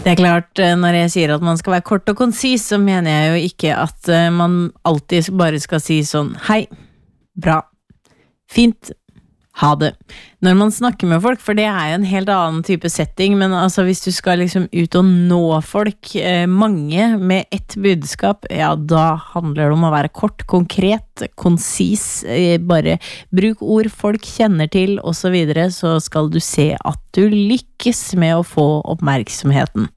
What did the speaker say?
Det klart, når jeg sier at man skal være kort og konsis, så mener jeg jo ikke at man alltid bare skal si sånn, hei, bra, fint, ha det. Når man snakker med folk, for det jo en helt annen type setting, men altså hvis du skal liksom ut og nå folk, mange med ett budskap, ja, da handler det om å være kort, konkret, konsis, bare bruk ord folk kjenner til, og så videre, så skal du se at du lykkes med å få oppmerksomheten.